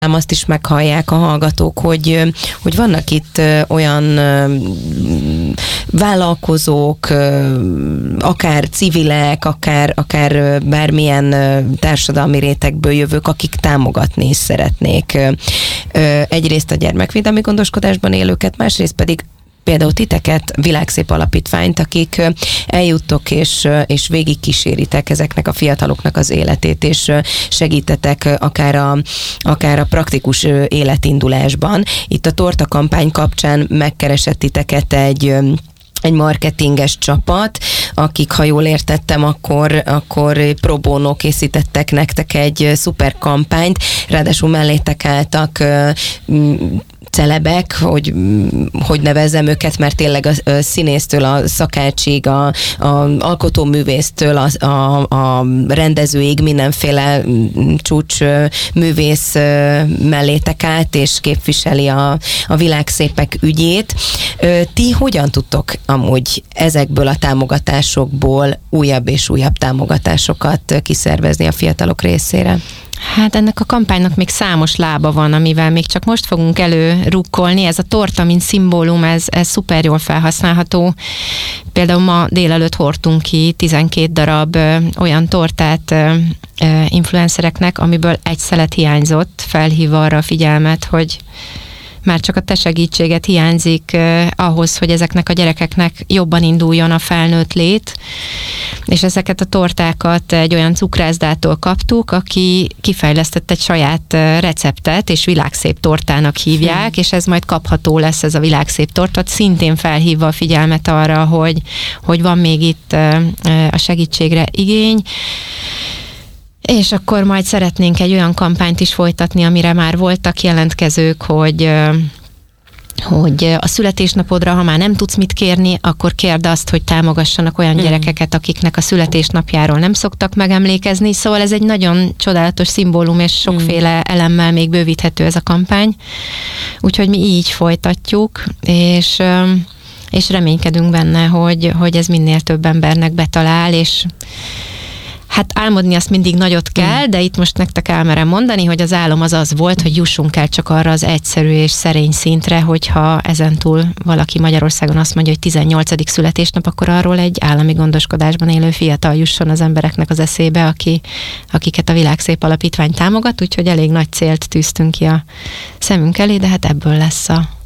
azt is meghallják a hallgatók, hogy vannak itt olyan vállalkozók, akár civilek, akár bármilyen társadalmi rétegből jövők, akik támogatni is szeretnék egyrészt a gyermekvédelmi gondoskodásban élőket, másrészt pedig például titeket, Világszép Alapítványt, akik eljuttok és végigkíséritek ezeknek a fiataloknak az életét, és segítetek akár a praktikus életindulásban. Itt a torta kampány kapcsán megkeresett titeket egy marketinges csapat, akik, ha jól értettem, akkor pro bono készítettek nektek egy szuper kampányt, ráadásul mellétek álltak celebek, hogy nevezzem őket, mert tényleg a színésztől, a szakácsig, a alkotóművésztől, a rendezőig mindenféle csúcs művész mellétek állt, és képviseli a világszépek ügyét. Ti hogyan tudtok amúgy ezekből a támogatásokból újabb és újabb támogatásokat kiszervezni a fiatalok részére? Hát ennek a kampánynak még számos lába van, amivel még csak most fogunk előrukkolni. Ez a torta, mint szimbólum, ez szuper jól felhasználható. Például ma délelőtt hordtunk ki 12 darab olyan tortát influencereknek, amiből egy szelet hiányzott, felhívva arra a figyelmet, hogy már csak a te segítséget hiányzik ahhoz, hogy ezeknek a gyerekeknek jobban induljon a felnőtt lét, és ezeket a tortákat egy olyan cukrászdától kaptuk, aki kifejlesztett egy saját receptet, és Világszép tortának hívják, és ez majd kapható lesz, ez a Világszép torta, szintén felhívva a figyelmet arra, hogy van még itt a segítségre igény. És akkor majd szeretnénk egy olyan kampányt is folytatni, amire már voltak jelentkezők, hogy a születésnapodra, ha már nem tudsz mit kérni, akkor kérd azt, hogy támogassanak olyan gyerekeket, akiknek a születésnapjáról nem szoktak megemlékezni. Szóval ez egy nagyon csodálatos szimbólum, és sokféle elemmel még bővíthető ez a kampány. Úgyhogy mi így folytatjuk, és reménykedünk benne, hogy ez minél több embernek betalál, és hát álmodni azt mindig nagyot kell, de itt most nektek elmerem mondani, hogy az álom az volt, hogy jussunk el csak arra az egyszerű és szerény szintre, hogyha ezentúl valaki Magyarországon azt mondja, hogy 18. születésnap, akkor arról egy állami gondoskodásban élő fiatal jusson az embereknek az eszébe, akiket a Világszép Alapítvány támogat, úgyhogy elég nagy célt tűztünk ki a szemünk elé, de hát ebből lesz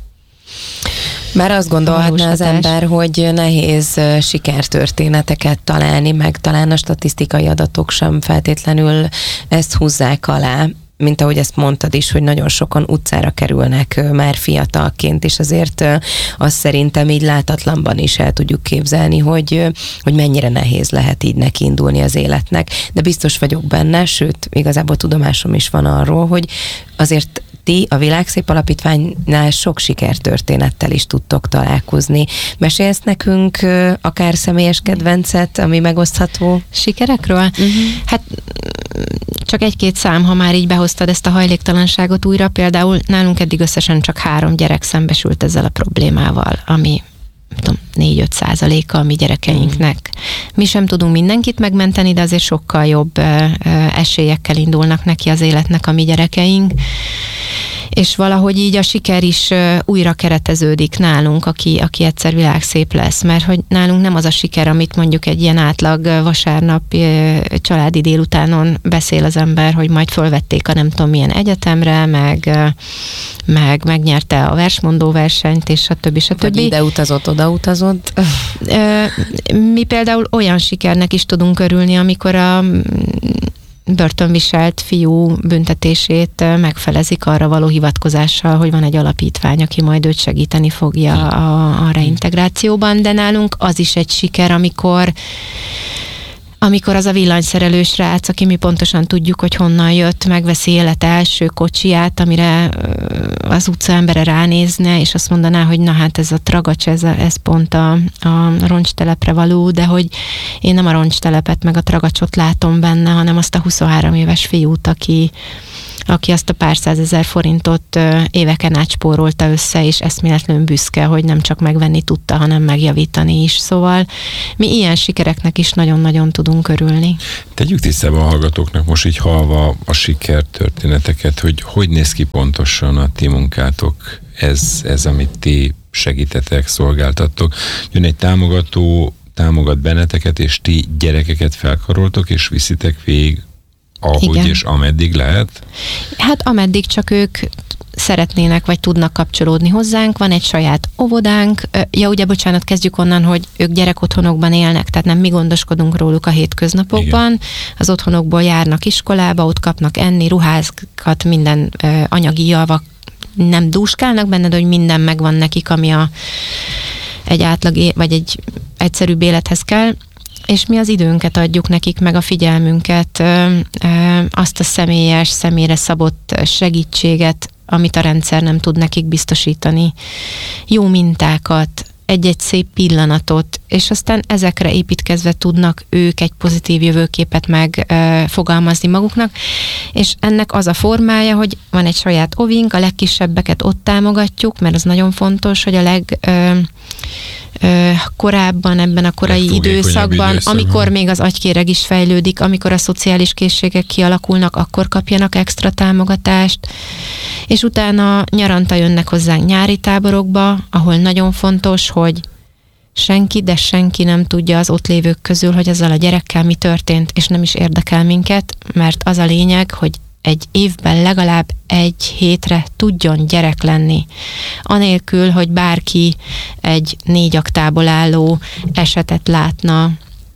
Már azt gondolhatná az ember, hogy nehéz sikertörténeteket találni, meg talán a statisztikai adatok sem feltétlenül ezt húzzák alá, mint ahogy ezt mondtad is, hogy nagyon sokan utcára kerülnek már fiatalként, és azért azt szerintem így látatlanban is el tudjuk képzelni, hogy mennyire nehéz lehet így nekiindulni az életnek. De biztos vagyok benne, sőt, igazából tudomásom is van arról, hogy azért ti a Világszép Alapítványnál sok sikertörténettel is tudtok találkozni. Mesélsz nekünk akár személyes kedvencet, ami megosztható? Sikerekről? Hát csak egy-két szám, ha már így behoztad ezt a hajléktalanságot újra, például nálunk eddig összesen csak 3 gyerek szembesült ezzel a problémával, ami 4-5% a mi gyerekeinknek. Mi sem tudunk mindenkit megmenteni, de azért sokkal jobb esélyekkel indulnak neki az életnek a mi gyerekeink. És valahogy így a siker is újra kereteződik nálunk, aki egyszer világszép lesz, mert hogy nálunk nem az a siker, amit mondjuk egy ilyen átlag vasárnap családi délutánon beszél az ember, hogy majd fölvették a nem tudom milyen egyetemre, meg megnyerte a versmondó versenyt, és stb. Vagy ide utazott, oda utazott. Mi például olyan sikernek is tudunk örülni, amikor a börtönviselt fiú büntetését megfelezik arra való hivatkozással, hogy van egy alapítvány, aki majd őt segíteni fogja a reintegrációban, de nálunk az is egy siker, amikor az a villanyszerelő srác, aki mi pontosan tudjuk, hogy honnan jött, megveszi élete első kocsiját, amire az utca embere ránézne, és azt mondaná, hogy na hát ez a tragacs, ez pont a roncstelepre való, de hogy én nem a roncstelepet meg a tragacsot látom benne, hanem azt a 23 éves fiút, aki aki azt a pár százezer forintot éveken át spórolta össze, és eszméletlenül büszke, hogy nem csak megvenni tudta, hanem megjavítani is. Szóval mi ilyen sikereknek is nagyon-nagyon tudunk örülni. Tegyük tisztában a hallgatóknak most így halva a sikertörténeteket, hogy néz ki pontosan a ti munkátok, ez amit ti segítetek, szolgáltattok. Jön egy támogató, támogat benneteket, és ti gyerekeket felkaroltok, és viszitek végig, ahogy igen. És ameddig lehet? Hát ameddig csak ők szeretnének, vagy tudnak kapcsolódni hozzánk. Van egy saját óvodánk. Ja, ugye, bocsánat, kezdjük onnan, hogy ők gyerekotthonokban élnek, tehát nem mi gondoskodunk róluk a hétköznapokban. Igen. Az otthonokból járnak iskolába, ott kapnak enni, ruházkat, minden anyagi javak, nem dúskálnak benne, de hogy minden megvan nekik, ami egy átlag, vagy egy egyszerűbb élethez kell, és mi az időnket adjuk nekik, meg a figyelmünket, azt a személyre szabott segítséget, amit a rendszer nem tud nekik biztosítani. Jó mintákat, egy-egy szép pillanatot, és aztán ezekre építkezve tudnak ők egy pozitív jövőképet megfogalmazni maguknak, és ennek az a formája, hogy van egy saját ovink, a legkisebbeket ott támogatjuk, mert az nagyon fontos, hogy a korábban, ebben a korai időszakban, amikor még az agykéreg is fejlődik, amikor a szociális készségek kialakulnak, akkor kapjanak extra támogatást, és utána nyaranta jönnek hozzánk nyári táborokba, ahol nagyon fontos, hogy senki, de senki nem tudja az ott lévők közül, hogy azzal a gyerekkel mi történt, és nem is érdekel minket, mert az a lényeg, hogy egy évben legalább egy hétre tudjon gyerek lenni. Anélkül, hogy bárki egy 4 aktából álló esetet látna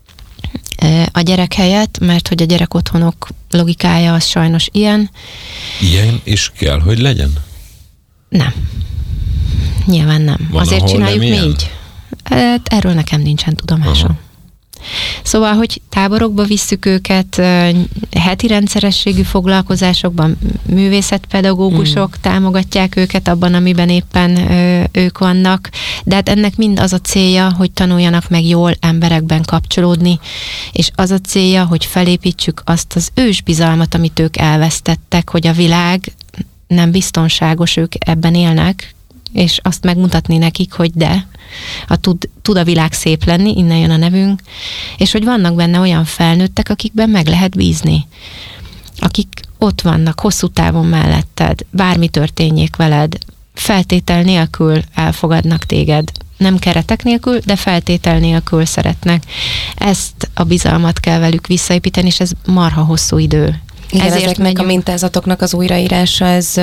a gyerek helyett, mert hogy a gyerekotthonok logikája az sajnos ilyen. Ilyen is kell, hogy legyen? Nem. Nyilván nem. Van, azért csináljuk mi így. Erről nekem nincsen tudomásom. Aha. Szóval, hogy táborokba visszük őket, heti rendszerességű foglalkozásokban művészetpedagógusok támogatják őket abban, amiben éppen ők vannak, de hát ennek mind az a célja, hogy tanuljanak meg jól emberekben kapcsolódni, és az a célja, hogy felépítsük azt az ősbizalmat, amit ők elvesztettek, hogy a világ nem biztonságos, ők ebben élnek, és azt megmutatni nekik, hogy tud a világ szép lenni, innen jön a nevünk, és hogy vannak benne olyan felnőttek, akikben meg lehet bízni. Akik ott vannak hosszú távon melletted, bármi történjék veled, feltétel nélkül elfogadnak téged. Nem keretek nélkül, de feltétel nélkül szeretnek. Ezt a bizalmat kell velük visszaépíteni, és ez marha hosszú idő. Igen, ezeknek a mintázatoknak az újraírása,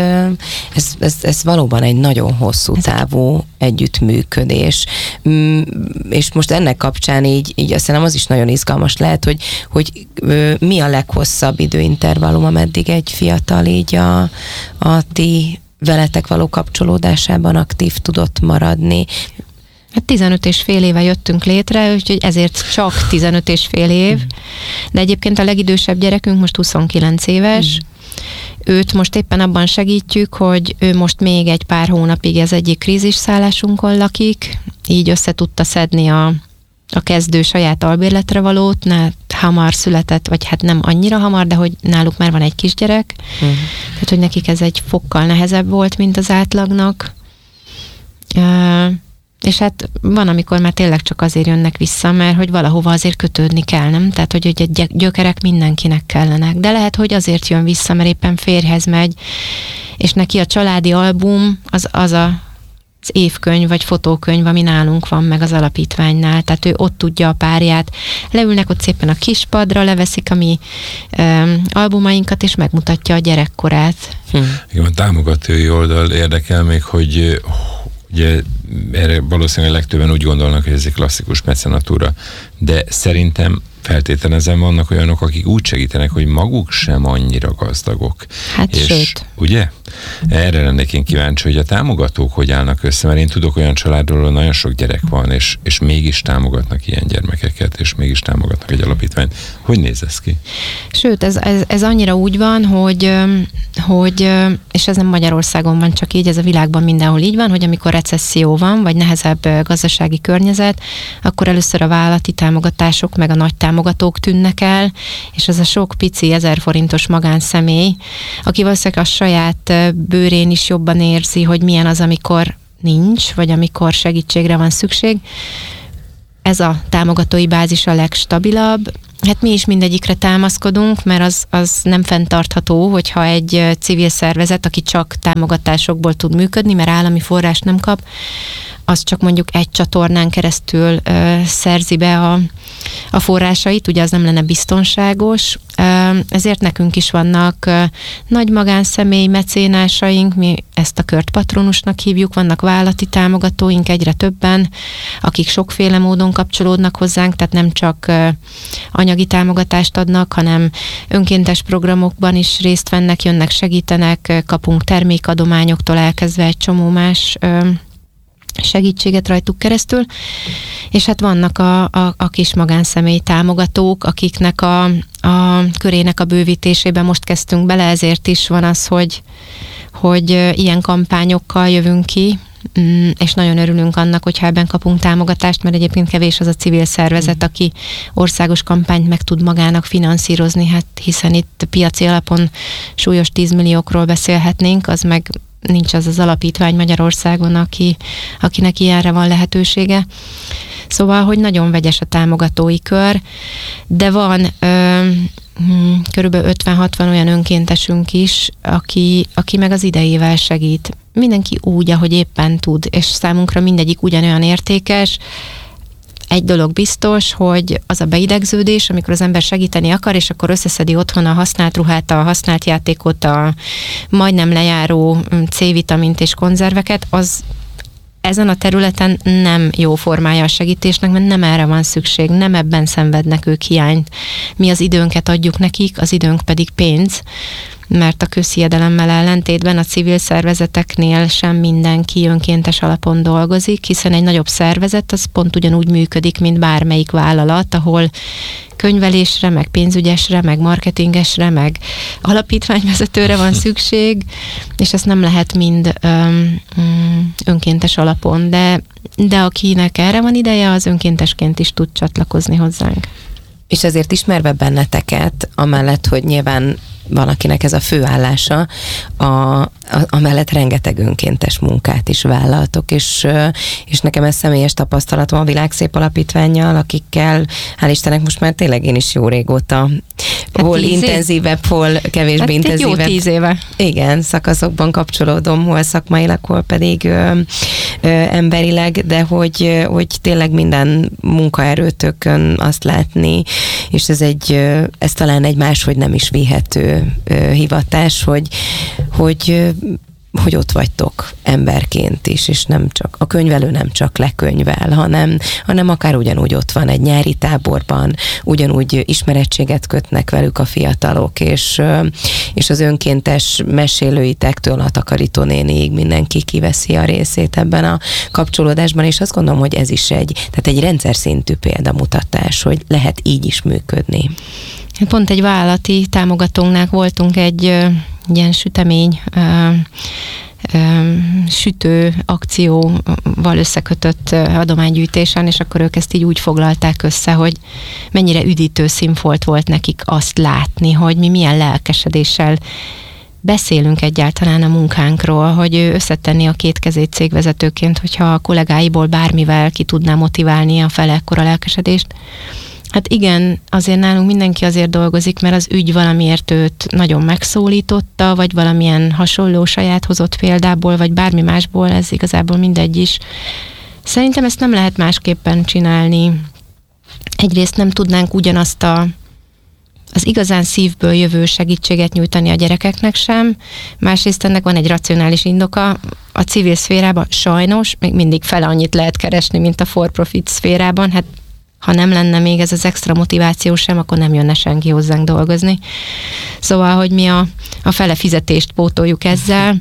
ez valóban egy nagyon hosszú távú együttműködés. És most ennek kapcsán így aztán az is nagyon izgalmas lehet, hogy mi a leghosszabb időintervallum, ameddig egy fiatal így a ti veletek való kapcsolódásában aktív tudott maradni. Hát 15 és fél éve jöttünk létre, úgyhogy ezért csak 15 és fél év. De egyébként a legidősebb gyerekünk most 29 éves. Őt most éppen abban segítjük, hogy ő most még egy pár hónapig ez egyik krízisszállásunkon lakik, így össze tudta szedni a kezdő saját albérletre valót, hamar született, vagy hát nem annyira hamar, de hogy náluk már van egy kisgyerek. Tehát, hogy nekik ez egy fokkal nehezebb volt, mint az átlagnak. És hát van, amikor már tényleg csak azért jönnek vissza, mert hogy valahova azért kötődni kell, nem? Tehát, hogy a gyökerek mindenkinek kellenek. De lehet, hogy azért jön vissza, mert éppen férjhez megy, és neki a családi album az évkönyv vagy fotókönyv, ami nálunk van meg az alapítványnál, tehát ő ott tudja a párját. Leülnek ott szépen a kispadra, leveszik a mi albumainkat, és megmutatja a gyerekkorát. Igen, a támogatói oldal érdekel még, hogy ugye erre valószínűleg legtöbben úgy gondolnak, hogy ez egy klasszikus mecenatúra, de szerintem feltételezem vannak olyanok, akik úgy segítenek, hogy maguk sem annyira gazdagok. Hát és, sőt. Ugye? Erre lennék én kíváncsi, hogy a támogatók hogy állnak össze, mert én tudok olyan családról, ahol nagyon sok gyerek van, és mégis támogatnak ilyen gyermekeket, és mégis támogatnak egy alapítványt. Hogy néz ez ki? Sőt, ez annyira úgy van, hogy és ez nem Magyarországon van csak így, ez a világban mindenhol így van, hogy amikor recesszió van, vagy nehezebb gazdasági környezet, akkor először a vállalati támogatások, meg a nagy támogatók tűnnek el, és ez a sok pici 1000 forintos magánszemély, aki valószínűleg a saját bőrén is jobban érzi, hogy milyen az, amikor nincs, vagy amikor segítségre van szükség. Ez a támogatói bázis a legstabilabb. Hát mi is mindegyikre támaszkodunk, mert az nem fenntartható, hogyha egy civil szervezet, aki csak támogatásokból tud működni, mert állami forrást nem kap, az csak mondjuk egy csatornán keresztül szerzi be a forrásait, ugye az nem lenne biztonságos. Ezért nekünk is vannak nagy magánszemély mecénásaink, mi ezt a kört patronusnak hívjuk, vannak vállalati támogatóink egyre többen, akik sokféle módon kapcsolódnak hozzánk, tehát nem csak anyagi támogatást adnak, hanem önkéntes programokban is részt vennek, jönnek, segítenek, kapunk termékadományoktól elkezdve egy csomó más segítséget rajtuk keresztül, és hát vannak a kis magánszemély támogatók, akiknek a körének a bővítésében most kezdtünk bele, ezért is van az, hogy ilyen kampányokkal jövünk ki, és nagyon örülünk annak, hogyha ebben kapunk támogatást, mert egyébként kevés az a civil szervezet, aki országos kampányt meg tud magának finanszírozni, hát hiszen itt piaci alapon súlyos 10 milliókról beszélhetnénk, az meg nincs az alapítvány Magyarországon, akinek ilyenre van lehetősége. Szóval, hogy nagyon vegyes a támogatói kör, de van körülbelül 50-60 olyan önkéntesünk is, aki meg az idejével segít. Mindenki úgy, ahogy éppen tud, és számunkra mindegyik ugyanolyan értékes. Egy dolog biztos, hogy az a beidegződés, amikor az ember segíteni akar, és akkor összeszedi otthon a használt ruhát, a használt játékot, a majdnem lejáró C-vitamint és konzerveket, az ezen a területen nem jó formája a segítésnek, mert nem erre van szükség, nem ebben szenvednek ők hiányt. Mi az időnket adjuk nekik, az időnk pedig pénz, mert a közhiedelemmel ellentétben a civil szervezeteknél sem mindenki önkéntes alapon dolgozik, hiszen egy nagyobb szervezet az pont ugyanúgy működik, mint bármelyik vállalat, ahol könyvelésre, meg pénzügyesre, meg marketingesre, meg alapítványvezetőre van szükség, és ezt nem lehet mind önkéntes alapon, de akinek erre van ideje, az önkéntesként is tud csatlakozni hozzánk. És ezért ismerve benneteket, amellett, hogy nyilván van, akinek ez a főállása, amellett rengeteg önkéntes munkát is vállaltok, és nekem ez személyes tapasztalatom a Világszép Alapítvánnyal, akikkel, hál' Istennek most már tényleg én is jó régóta, hol intenzívebb, hol kevésbé intenzívebb. Jó 10 éve. Igen, szakaszokban kapcsolódom, hol szakmailag, hol pedig emberileg, de hogy hogy tényleg minden munkaerőtökön azt látni, és ez talán egy máshogy nem is vihető hivatás, hogy ott vagytok emberként is, és nem csak, a könyvelő nem csak lekönyvel, hanem akár ugyanúgy ott van egy nyári táborban, ugyanúgy ismerettséget kötnek velük a fiatalok, és az önkéntes mesélőitektől a takarítónéniig mindenki kiveszi a részét ebben a kapcsolódásban, és azt gondolom, hogy ez is egy rendszer szintű példamutatás, hogy lehet így is működni. Pont egy vállalati támogatónknál voltunk egy ilyen sütemény sütő akcióval összekötött adománygyűjtésen, és akkor ők ezt így úgy foglalták össze, hogy mennyire üdítő színfolt volt nekik azt látni, hogy mi milyen lelkesedéssel beszélünk egyáltalán a munkánkról, hogy ő összetenni a két kezét cégvezetőként, hogyha a kollégáiból bármivel ki tudná motiválni a fele ekkora lelkesedést. Hát igen, azért nálunk mindenki azért dolgozik, mert az ügy valamiért őt nagyon megszólította, vagy valamilyen hasonló saját hozott példából, vagy bármi másból, ez igazából mindegy is. Szerintem ezt nem lehet másképpen csinálni. Egyrészt nem tudnánk ugyanazt az igazán szívből jövő segítséget nyújtani a gyerekeknek sem, másrészt ennek van egy racionális indoka. A civil szférában sajnos még mindig fele annyit lehet keresni, mint a for-profit szférában, hát ha nem lenne még ez az extra motiváció sem, akkor nem jönne senki hozzánk dolgozni. Szóval, hogy mi a fele fizetést pótoljuk ezzel,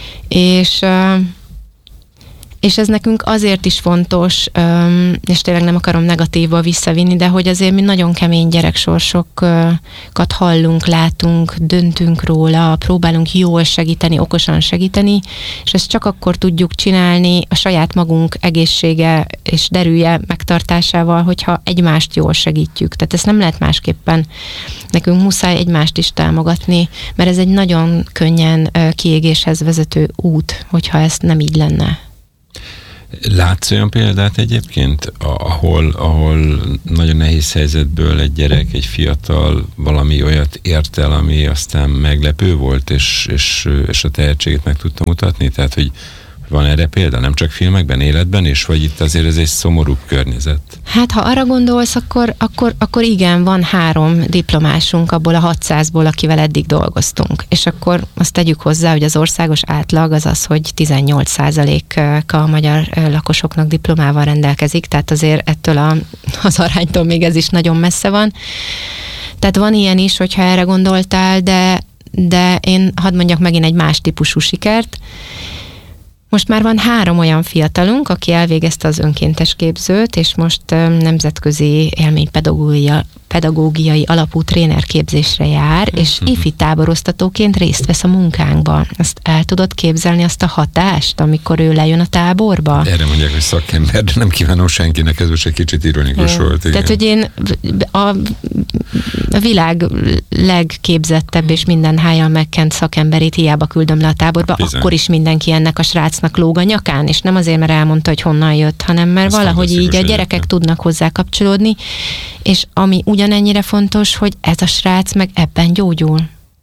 és ez nekünk azért is fontos, és tényleg nem akarom negatívba visszavinni, de hogy azért mi nagyon kemény gyereksorsokat hallunk, látunk, döntünk róla, próbálunk jól segíteni, okosan segíteni, és ezt csak akkor tudjuk csinálni a saját magunk egészsége és derűje megtartásával, hogyha egymást jól segítjük. Tehát ezt nem lehet másképpen. Nekünk muszáj egymást is támogatni, mert ez egy nagyon könnyen kiégéshez vezető út, hogyha ez nem így lenne. Látsz olyan példát egyébként, ahol nagyon nehéz helyzetből egy gyerek, egy fiatal valami olyat ért el, ami aztán meglepő volt, és a tehetségét meg tudta mutatni? Tehát, hogy van erre példa, nem csak filmekben, életben is, vagy itt azért ez egy szomorúbb környezet? Hát, ha arra gondolsz, akkor igen, van 3 diplomásunk abból a 600-ból, akivel eddig dolgoztunk. És akkor azt tegyük hozzá, hogy az országos átlag az, hogy 18%-a a magyar lakosoknak diplomával rendelkezik, tehát azért ettől az aránytól még ez is nagyon messze van. Tehát van ilyen is, hogyha erre gondoltál, de én hadd mondjak megint egy más típusú sikert. Most már van 3 olyan fiatalunk, aki elvégezte az önkéntes képzőt, és most nemzetközi élménypedagógiai alapú trénerképzésre jár, és ifi táboroztatóként részt vesz a munkánkban. Azt el tudod képzelni, azt a hatást, amikor ő lejön a táborba? Erre mondják, hogy szakember, de nem kívánom senkinek, ez most egy kicsit ironikus volt. Igen. Tehát, hogy én a világ legképzettebb és minden hájjal megkent szakemberét hiába küldöm le a táborba, bizony. Akkor is mindenki ennek a srácnak lóg a nyakán, és nem azért, mert elmondta, hogy honnan jött, hanem mert valahogy így a gyerekek tudnak hozzá kapcsolódni, és ami ugyanennyire fontos, hogy ez a srác meg ebben gyógyul.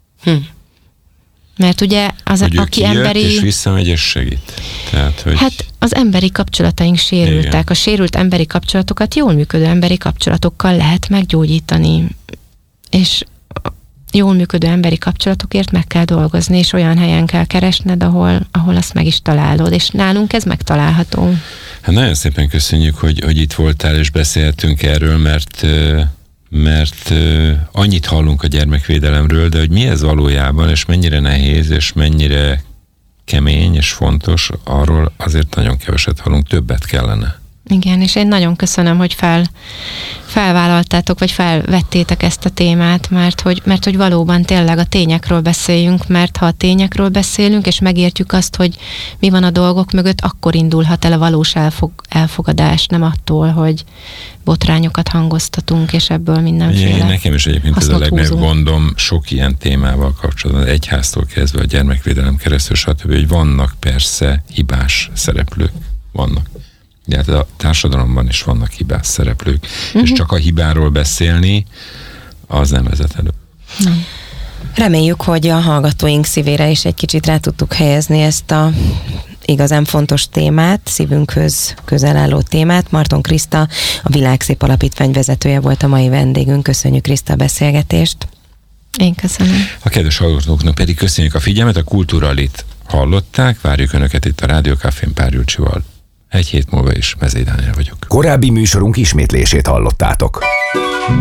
Mert ugye az, hogy aki emberi... és visszamegy és segít. Tehát, hogy... Hát az emberi kapcsolataink sérültek. Igen. A sérült emberi kapcsolatokat jól működő emberi kapcsolatokkal lehet meggyógyítani. És jól működő emberi kapcsolatokért meg kell dolgozni, és olyan helyen kell keresned, ahol azt meg is találod. És nálunk ez megtalálható. Hát nagyon szépen köszönjük, hogy itt voltál, és beszélhetünk erről, mert annyit hallunk a gyermekvédelemről, de hogy mi ez valójában, és mennyire nehéz, és mennyire kemény, és fontos, arról azért nagyon keveset hallunk, többet kellene. Igen, és én nagyon köszönöm, hogy felvállaltátok, vagy felvettétek ezt a témát, mert hogy valóban tényleg a tényekről beszéljünk, mert ha a tényekről beszélünk, és megértjük azt, hogy mi van a dolgok mögött, akkor indulhat el a valós elfogadás, nem attól, hogy botrányokat hangoztatunk, és ebből mindenféle nekem is egyébként ez a legnagyobb gondom sok ilyen témával kapcsolatban, egyháztól kezdve a gyermekvédelem keresztül, stb., hogy vannak persze hibás szereplők, vannak. De hát a társadalomban is vannak hibás szereplők, és csak a hibáról beszélni, az nem vezet elő. Nem. Reméljük, hogy a hallgatóink szívére is egy kicsit rá tudtuk helyezni ezt a igazán fontos témát, szívünkhöz közel álló témát. Marton Kriszta, a Világszép Alapítvány vezetője volt a mai vendégünk. Köszönjük, Kriszta, a beszélgetést. Én köszönöm. A kedves hallgatóknak pedig köszönjük a figyelmet, a Kulturalit hallották, várjuk Önöket itt a Rádió Cafén Pál Júcsival. Egy hét múlva is Mezei Dániel vagyok. Korábbi műsorunk ismétlését hallottátok.